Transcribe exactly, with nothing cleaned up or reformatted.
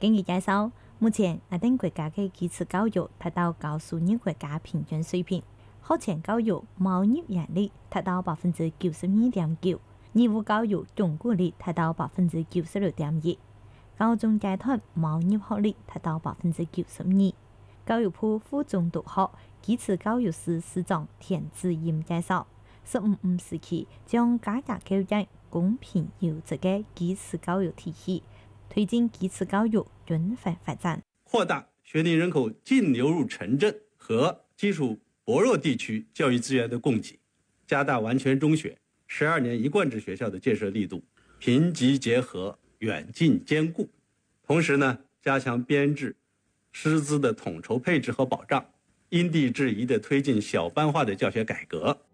根据介绍，目前我等国家的基础教育达到高数入国家平均水平，学前教育毛入园率达到百分之九十二点九，义务教育中国率达到百分之九十六点一，高中阶段毛入学率达到百分之九十二。教育部附中大学基础教育司司长田志燕介绍，十五五时期将加强教育公平优质的基础教育体系，推进基础教育均衡发展， 扩大学龄人口净流入城镇和基础薄弱地区教育资源的供给，加大完全中学、十二年一贯制学校的建设力度，贫瘠结合，远近兼顾。同时呢，加强编制、师资的统筹配置和保障，因地制宜地推进小班化的教学改革，